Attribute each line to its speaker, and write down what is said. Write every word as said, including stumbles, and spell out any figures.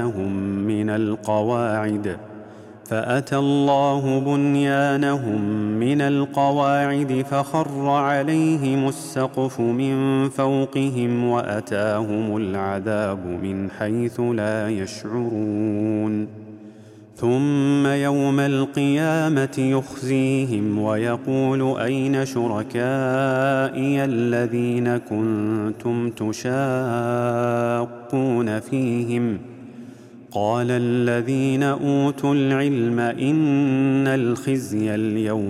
Speaker 1: من القواعد فأتى الله بنيانهم من القواعد فخر عليهم السقف من فوقهم وأتاهم العذاب من حيث لا يشعرون ثم يوم القيامة يخزيهم ويقول أين شركائي الذين كنتم تشاقون فيهم قال الذين أوتوا العلم إن الخزي اليوم